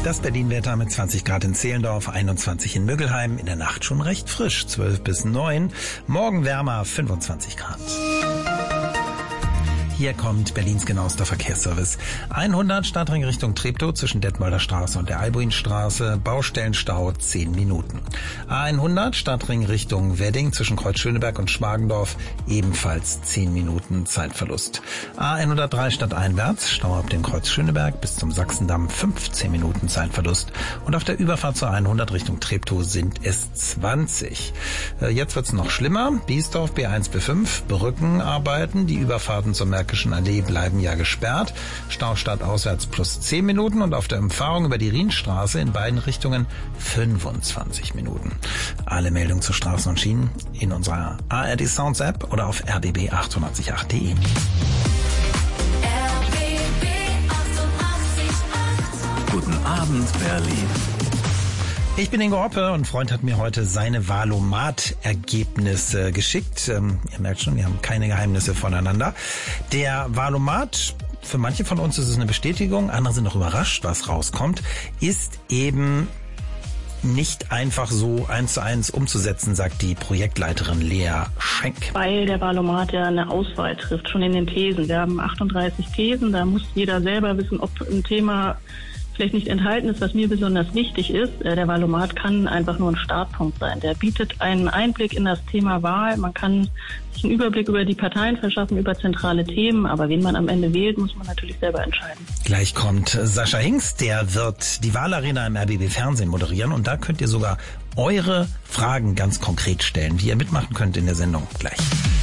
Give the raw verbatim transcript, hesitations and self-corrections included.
Das Berlin-Wetter mit zwanzig Grad in Zehlendorf, einundzwanzig in Müggelheim. In der Nacht schon recht frisch, zwölf bis neun. Morgen wärmer, fünfundzwanzig Grad. Hier kommt Berlins genauester Verkehrsservice. hundert Stadtring Richtung Treptow zwischen Detmolder Straße und der Albuinstraße. Baustellenstau zehn Minuten. A hundert Stadtring Richtung Wedding zwischen Kreuz Schöneberg und Schmargendorf. Ebenfalls zehn Minuten Zeitverlust. A hundertdrei stadteinwärts. Stau ab dem Kreuz Schöneberg bis zum Sachsendamm. fünfzehn Minuten Zeitverlust. Und auf der Überfahrt zur hundert Richtung Treptow sind es zwanzig. Jetzt wird's noch schlimmer. Biesdorf B eins B fünf. Brückenarbeiten. Die Überfahrten zur Märkischen Allee bleiben ja gesperrt. Stau stadtauswärts plus zehn Minuten und auf der Umfahrung über die Rienstraße in beiden Richtungen fünfundzwanzig Minuten. Alle Meldungen zu Straßen und Schienen in unserer A R D Sounds App oder auf r b b achtundachtzig Komma acht punkt de. Guten Abend, Berlin. Ich bin Ingo Hoppe und ein Freund hat mir heute seine Wahlomat-Ergebnisse geschickt. Ähm, ihr merkt schon, wir haben keine Geheimnisse voneinander. Der Wahlomat, für manche von uns ist es eine Bestätigung, andere sind noch überrascht, was rauskommt, ist eben nicht einfach so eins zu eins umzusetzen, sagt die Projektleiterin Lea Schenk. Weil der Wahlomat ja eine Auswahl trifft, schon in den Thesen. Wir haben achtunddreißig Thesen, da muss jeder selber wissen, ob ein Thema vielleicht nicht enthalten ist, was mir besonders wichtig ist. Der Wahlomat kann einfach nur ein Startpunkt sein. Der bietet einen Einblick in das Thema Wahl. Man kann sich einen Überblick über die Parteien verschaffen, über zentrale Themen. Aber wen man am Ende wählt, muss man natürlich selber entscheiden. Gleich kommt Sascha Hingst. Der wird die Wahlarena im R B B Fernsehen moderieren. Und da könnt ihr sogar eure Fragen ganz konkret stellen, die ihr mitmachen könnt in der Sendung. Gleich.